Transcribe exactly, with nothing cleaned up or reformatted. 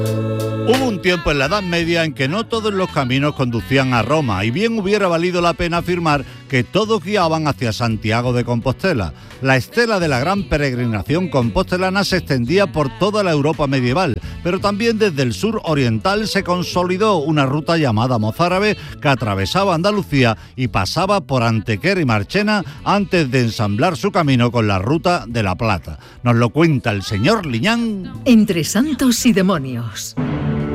Hubo un tiempo en la Edad Media en que no todos los caminos conducían a Roma, y bien hubiera valido la pena afirmar que todos guiaban hacia Santiago de Compostela. La estela de la gran peregrinación compostelana se extendía por toda la Europa medieval, pero también desde el sur oriental se consolidó una ruta llamada mozárabe que atravesaba Andalucía y pasaba por Antequera y Marchena antes de ensamblar su camino con la ruta de la Plata. Nos lo cuenta el señor Liñán. Entre santos y demonios.